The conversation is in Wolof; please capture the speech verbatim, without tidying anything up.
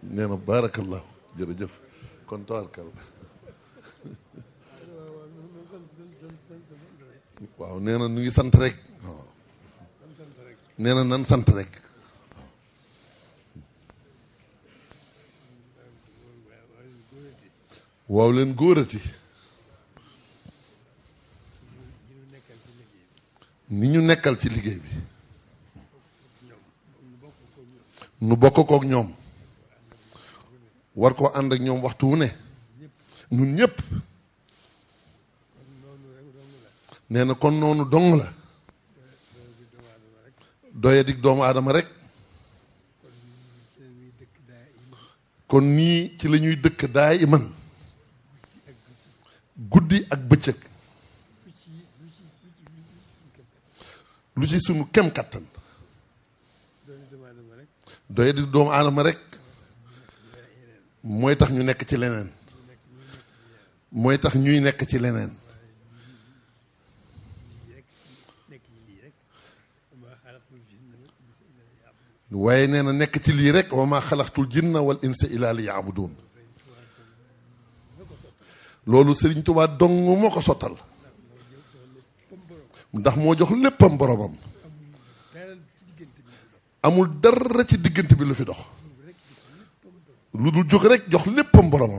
nee na baarakallahu jërëjëf kon tawarkal waaw nee na nu ngi sant rek waaw nee na nan sant rek waaw leen góorati ni ñu nekkal ci liggéey bi nu bokk kook ñoom war koo ànd ak ñoom waxtu wu ne ñun ñëpp nee na kon noonu dong la doyadik doomu aadama rek kon nii ci la ñuy dëkk daay iman guddi ak bëccëg lu ci sunu kem kattan doyadik doomu aadama rek mooy tax ñu nekk ci leneen mooy tax ñuy nekk ci leneen waaye nee na nekk ci lii rek wa ma xalaqtul jinna wal insa illa li yaabudun loolu Sëriñ Tuubaa dong moo ko sottal ndax moo jox léppam boromam amul dara ci diggante bi lu fi dox lu dul jóg rek jox léppam boromam